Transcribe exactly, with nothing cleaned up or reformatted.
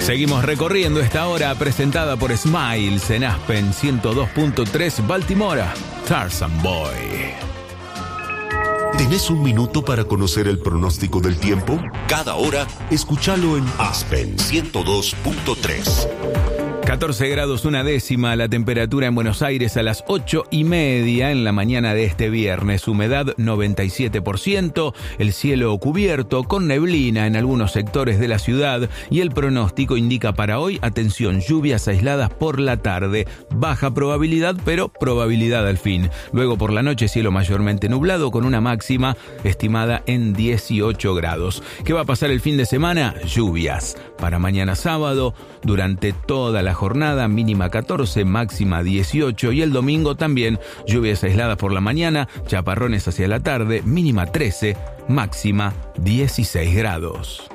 Seguimos recorriendo esta hora presentada por Smiles en Aspen ciento dos punto tres Baltimore. Tarzan Boy. ¿Tenés un minuto para conocer el pronóstico del tiempo? Cada hora, escúchalo en Aspen ciento dos punto tres. catorce grados una décima, la temperatura en Buenos Aires a las ocho y media en la mañana de este viernes. Humedad noventa y siete por ciento, el cielo cubierto con neblina en algunos sectores de la ciudad y el pronóstico indica para hoy, atención, lluvias aisladas por la tarde. Baja probabilidad, pero probabilidad al fin. Luego por la noche cielo mayormente nublado con una máxima estimada en dieciocho grados. ¿Qué va a pasar el fin de semana? Lluvias. Para mañana sábado, durante toda la jornada, mínima catorce, máxima dieciocho, y el domingo también lluvias aisladas por la mañana, chaparrones hacia la tarde, mínima trece, máxima dieciséis grados.